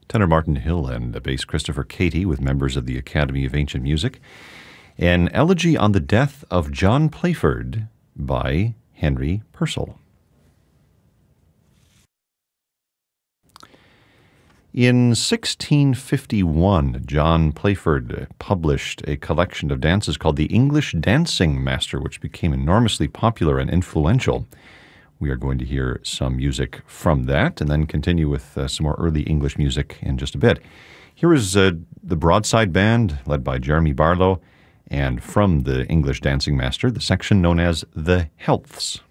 Tenor Martin Hill and bass Christopher Cady with members of the Academy of Ancient Music. An Elegy on the Death of John Playford by Henry Purcell. In 1651, John Playford published a collection of dances called The English Dancing Master, which became enormously popular and influential. We are going to hear some music from that and then continue with some more early English music in just a bit. Here is the Broadside Band, led by Jeremy Barlow, and from the English Dancing Master, the section known as The Healths.